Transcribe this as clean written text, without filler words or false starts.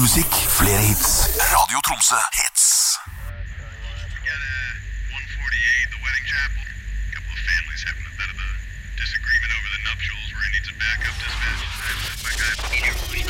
musikk, flere hits. Radio Tromsø hits. We got 148, the wedding chapel. A couple of families having a bit of a disagreement over the nuptials where he needs a backup dispatch. My guy